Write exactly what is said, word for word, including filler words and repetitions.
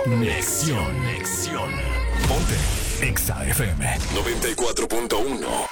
Conexión. Conexión. Ponte Exa F M noventa y cuatro punto uno.